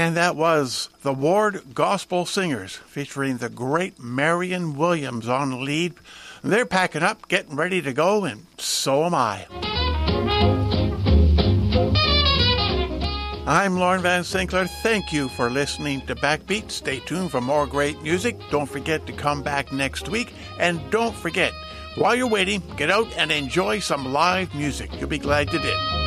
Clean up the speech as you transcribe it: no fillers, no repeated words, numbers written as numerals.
And that was the Ward Gospel Singers featuring the great Marion Williams on lead. They're packing up, getting ready to go, and so am I. I'm Lauren Van Sinclair. Thank you for listening to Backbeat. Stay tuned for more great music. Don't forget to come back next week. And don't forget, while you're waiting, get out and enjoy some live music. You'll be glad you did.